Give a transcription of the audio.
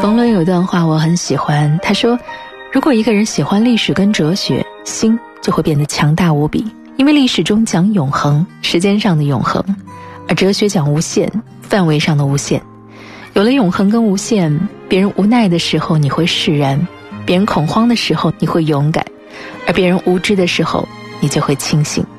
冯仑有段话我很喜欢，他说，如果一个人喜欢历史跟哲学，心就会变得强大无比，因为历史中讲永恒，时间上的永恒，而哲学讲无限，范围上的无限。有了永恒跟无限，别人无奈的时候你会释然，别人恐慌的时候你会勇敢，而别人无知的时候你就会清醒。